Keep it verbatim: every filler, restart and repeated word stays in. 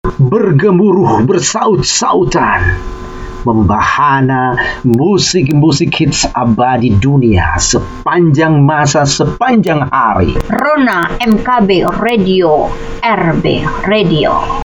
bergemuruh bersaut-sautan, membahana musik-musik hits abadi dunia sepanjang masa, sepanjang hari. Rona M K B Radio, R B Radio.